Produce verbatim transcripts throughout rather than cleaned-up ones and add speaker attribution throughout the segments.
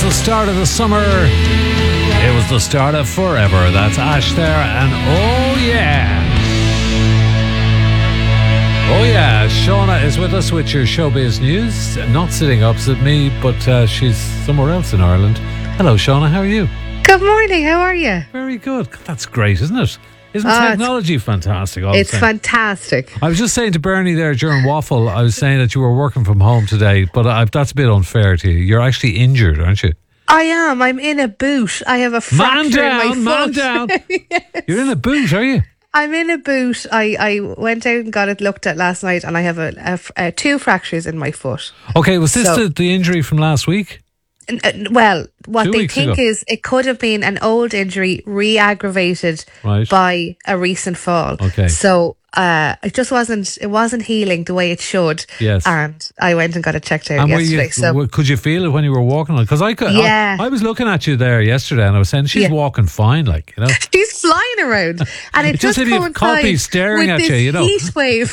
Speaker 1: the start of the summer. It was the start of forever. That's Ash there, and oh yeah. Oh yeah, Shauna is with us with your showbiz news. Not sitting opposite me, but uh, she's somewhere else in Ireland. Hello Shauna, how are you?
Speaker 2: Good morning, how are you?
Speaker 1: Very good. That's great, isn't it? Isn't
Speaker 2: oh,
Speaker 1: technology
Speaker 2: it's,
Speaker 1: fantastic? All
Speaker 2: it's fantastic.
Speaker 1: I was just saying to Bernie there during Waffle, I was saying that you were working from home today, but I, that's a bit unfair to you. You're actually injured, aren't you?
Speaker 2: I am. I'm in a boot. I have a fracture
Speaker 1: man down,
Speaker 2: in my foot.
Speaker 1: Man down.
Speaker 2: Yes.
Speaker 1: You're in a boot, are you?
Speaker 2: I'm in a boot. I, I went out and got it looked at last night, and I have a, a, a two fractures in my foot.
Speaker 1: Okay, was this
Speaker 2: so,
Speaker 1: the, the injury from last week?
Speaker 2: Uh, well, what
Speaker 1: Two
Speaker 2: they think
Speaker 1: ago.
Speaker 2: is it could have been an old injury re-aggravated
Speaker 1: right.
Speaker 2: by a recent fall.
Speaker 1: Okay.
Speaker 2: So uh, it just wasn't it wasn't healing the way it should.
Speaker 1: Yes.
Speaker 2: And I went and got it checked out
Speaker 1: and
Speaker 2: yesterday.
Speaker 1: You,
Speaker 2: so
Speaker 1: could you feel it when you were walking on it? Because I could.
Speaker 2: Yeah.
Speaker 1: I, I was looking at you there yesterday, and I was saying she's
Speaker 2: yeah.
Speaker 1: walking fine, like you know.
Speaker 2: She's flying around, and it
Speaker 1: just,
Speaker 2: just
Speaker 1: just coincides staring
Speaker 2: with
Speaker 1: at
Speaker 2: this
Speaker 1: you, you know.
Speaker 2: heat wave.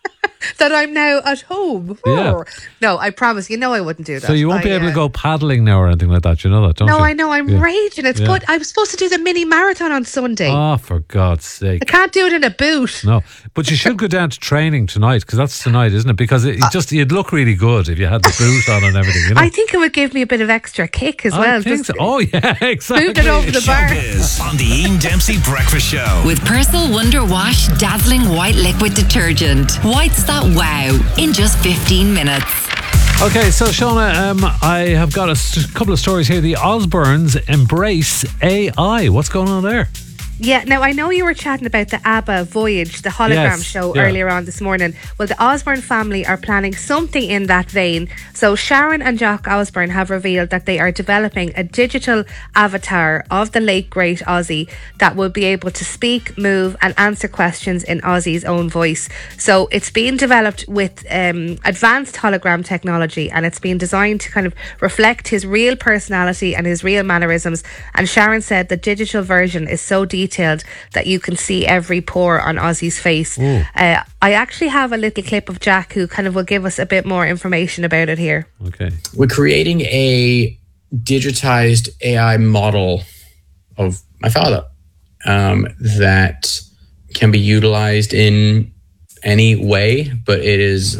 Speaker 2: That I'm now at home.
Speaker 1: Yeah.
Speaker 2: No, I promise. You know I wouldn't do that.
Speaker 1: So you won't
Speaker 2: I,
Speaker 1: be able
Speaker 2: uh,
Speaker 1: to go paddling now or anything like that. You know that, don't
Speaker 2: no,
Speaker 1: you?
Speaker 2: No, I know. I'm
Speaker 1: yeah.
Speaker 2: raging. It's
Speaker 1: yeah.
Speaker 2: good. I was supposed to do the mini marathon on Sunday.
Speaker 1: Oh, for God's sake.
Speaker 2: I can't do it in a boot.
Speaker 1: No, but you should go down to training tonight, because that's tonight, isn't it? Because it, it just you'd look really good if you had the boot on and everything. You know?
Speaker 2: I think it would give me a bit of extra kick as
Speaker 1: I
Speaker 2: well.
Speaker 1: Think so. Oh, yeah, exactly.
Speaker 2: Boot it over the bar.
Speaker 3: Showbiz on the Ian Dempsey Breakfast Show.
Speaker 4: With Persil Wonder Wash Dazzling White Liquid Detergent. Whites that wow in just fifteen minutes.
Speaker 1: Okay, so Shauna, um, I have got a st- couple of stories here. The Osbournes embrace A I. What's going on there?
Speaker 2: Yeah, now I know you were chatting about the ABBA Voyage, the hologram
Speaker 1: yes,
Speaker 2: show
Speaker 1: yeah.
Speaker 2: earlier on this morning. Well, the Osbourne family are planning something in that vein. So Sharon and Jock Osbourne have revealed that they are developing a digital avatar of the late great Ozzy that will be able to speak, move and answer questions in Ozzy's own voice. So it's being developed with um, advanced hologram technology, and it's been designed to kind of reflect his real personality and his real mannerisms. And Sharon said the digital version is so detailed that you can see every pore on Ozzy's face. Uh, I actually have a little clip of Jack who kind of will give us a bit more information about it here.
Speaker 1: Okay.
Speaker 5: We're creating a digitized A I model of my father um, that can be utilized in any way, but it is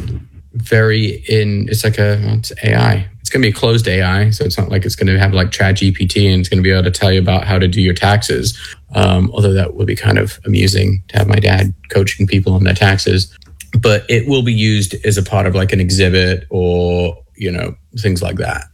Speaker 5: very in, it's like a, it's A I. It's going to be a closed A I, so it's not like it's going to have like ChatGPT and it's going to be able to tell you about how to do your taxes. Um, although that would be kind of amusing to have my dad coaching people on their taxes. But it will be used as a part of like an exhibit or, you know, things like that.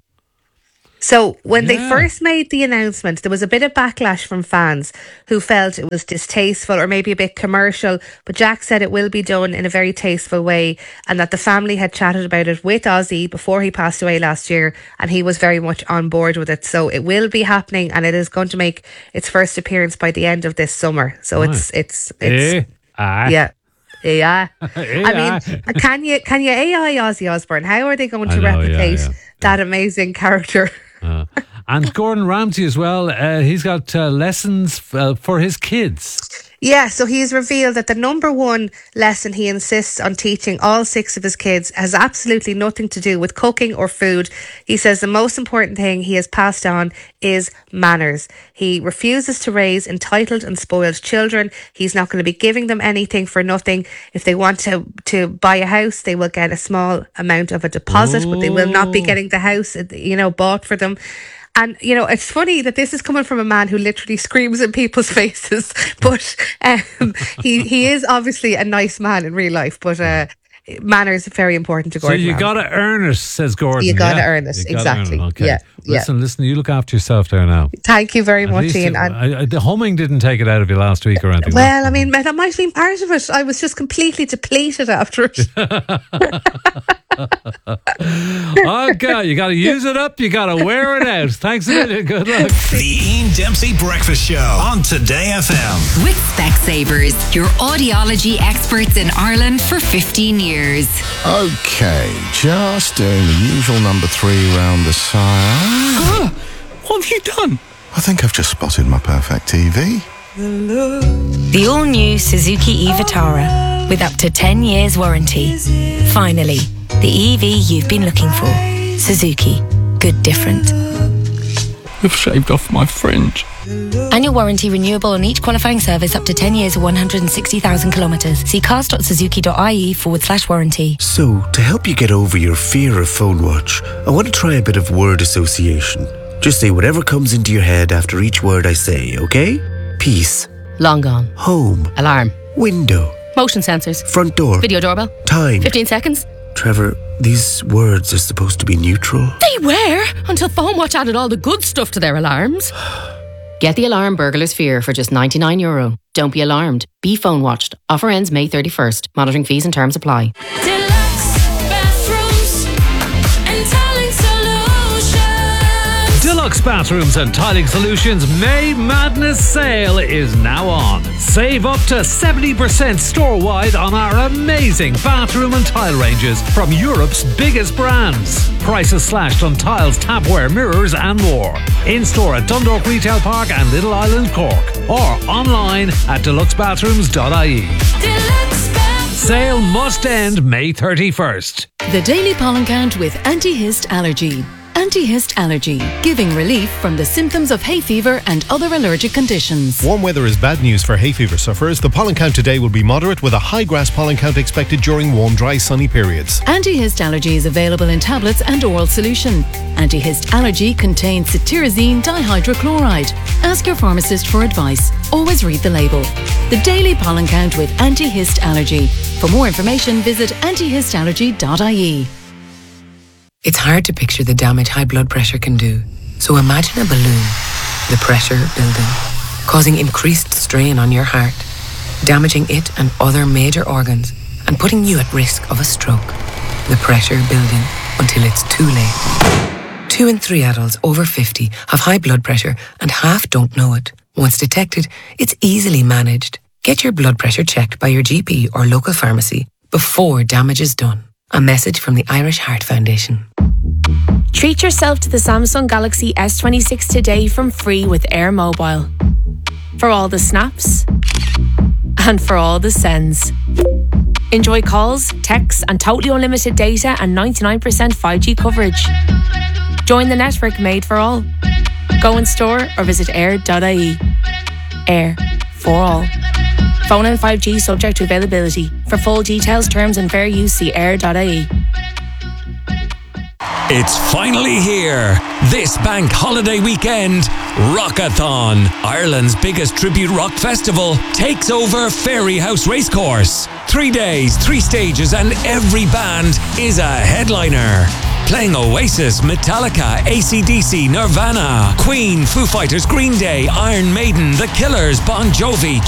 Speaker 2: So when
Speaker 1: yeah.
Speaker 2: they first made the announcement, there was a bit of backlash from fans who felt it was distasteful or maybe a bit commercial. But Jack said it will be done in a very tasteful way, and that the family had chatted about it with Ozzy before he passed away last year, and he was very much on board with it. So it will be happening, and it is going to make its first appearance by the end of this summer. So
Speaker 1: right.
Speaker 2: it's it's it's
Speaker 1: A I.
Speaker 2: yeah. Yeah,
Speaker 1: A I.
Speaker 2: I mean, can you can you A I Ozzy Osbourne? How are they going to
Speaker 1: I know,
Speaker 2: replicate
Speaker 1: yeah, yeah,
Speaker 2: that amazing character?
Speaker 1: Uh, and Gordon Ramsay as well. Uh, he's got uh, lessons f- uh, for his kids.
Speaker 2: Yeah, so he's revealed that the number one lesson he insists on teaching all six of his kids has absolutely nothing to do with cooking or food. He says the most important thing he has passed on is manners. He refuses to raise entitled and spoiled children. He's not going to be giving them anything for nothing. If they want to, to buy a house, they will get a small amount of a deposit, Ooh. But they will not be getting the house, you know, bought for them. And, you know, it's funny that this is coming from a man who literally screams in people's faces. But um, he, he is obviously a nice man in real life. But uh, manners are very important to Gordon.
Speaker 1: So you got to earn it, says Gordon.
Speaker 2: You got to
Speaker 1: yeah?
Speaker 2: earn it, exactly.
Speaker 1: Earn it. Okay.
Speaker 2: Yeah,
Speaker 1: listen,
Speaker 2: yeah.
Speaker 1: listen, you look after yourself there now.
Speaker 2: Thank you very
Speaker 1: At
Speaker 2: much, Ian.
Speaker 1: It,
Speaker 2: And
Speaker 1: I, I, the humming didn't take it out of you last week or anything.
Speaker 2: Well, I mean, that might have been part of it. I was just completely depleted after it.
Speaker 1: Okay, you got to use it up. You got to wear it out. Thanks a million. Good luck.
Speaker 3: The Ian Dempsey Breakfast Show on Today F M.
Speaker 4: With Specsavers, your audiology experts in Ireland for fifteen years.
Speaker 6: Okay, just doing the usual number three round the side.
Speaker 3: Ah, what have you done?
Speaker 6: I think I've just spotted my perfect T V.
Speaker 7: The all-new Suzuki e-Vitara with up to ten years warranty. Finally, the E V you've been looking for. Suzuki. Good different.
Speaker 8: You've shaved off my fringe.
Speaker 7: Annual warranty renewable on each qualifying service up to ten years or one hundred sixty thousand kilometres. See cars.suzuki.ie forward slash warranty.
Speaker 9: So, to help you get over your fear of phone watch, I want to try a bit of word association. Just say whatever comes into your head after each word I say, okay? Peace.
Speaker 10: Long gone.
Speaker 9: Home.
Speaker 10: Alarm.
Speaker 9: Window.
Speaker 10: Motion sensors.
Speaker 9: Front door.
Speaker 10: Video doorbell.
Speaker 9: Time.
Speaker 10: fifteen seconds.
Speaker 9: Trevor, these words are supposed to be neutral.
Speaker 10: They were, until PhoneWatch added all the good stuff to their alarms. Get the alarm burglar's fear for just ninety-nine euro. Don't be alarmed. Be phone watched. Offer ends May thirty-first. Monitoring fees and terms apply.
Speaker 11: Deluxe bathrooms and tiling solutions.
Speaker 1: Deluxe Bathrooms and Tiling Solutions May Madness Sale is now on. Save up to seventy percent store-wide on our amazing bathroom and tile ranges from Europe's biggest brands. Prices slashed on tiles, tapware, mirrors and more. In-store at Dundalk Retail Park and Little Island, Cork. Or online at deluxe bathrooms dot I E.
Speaker 11: Deluxe bathrooms.
Speaker 1: Sale must end May thirty-first.
Speaker 12: The Daily Pollen Count with Anti-Hist Allergy. Anti-Hist Allergy, giving relief from the symptoms of hay fever and other allergic conditions.
Speaker 13: Warm weather is bad news for hay fever sufferers. The pollen count today will be moderate with a high grass pollen count expected during warm, dry, sunny periods.
Speaker 12: Anti-Hist Allergy is available in tablets and oral solution. Anti-Hist Allergy contains cetirizine dihydrochloride. Ask your pharmacist for advice. Always read the label. The Daily Pollen Count with Anti-Hist Allergy. For more information, visit anti hist allergy dot I E.
Speaker 14: It's hard to picture the damage high blood pressure can do. So imagine a balloon, the pressure building, causing increased strain on your heart, damaging it and other major organs, and putting you at risk of a stroke. The pressure building until it's too late. Two in three adults over fifty have high blood pressure and half don't know it. Once detected, it's easily managed. Get your blood pressure checked by your G P or local pharmacy before damage is done. A message from the Irish Heart Foundation.
Speaker 15: Treat yourself to the Samsung Galaxy S twenty-six today from free with Air Mobile. For all the snaps and for all the sends. Enjoy calls, texts and totally unlimited data and ninety-nine percent five G coverage. Join the network made for all. Go in store or visit air dot I E. Air for all. Phone and five G subject to availability. For full details, terms and fair use, see air dot I E.
Speaker 16: It's finally here. This bank holiday weekend, Rockathon, Ireland's biggest tribute rock festival, takes over Fairyhouse Racecourse. Three days, three stages, and every band is a headliner. Playing Oasis, Metallica, A C D C, Nirvana, Queen, Foo Fighters, Green Day, Iron Maiden, The Killers, Bon Jovi,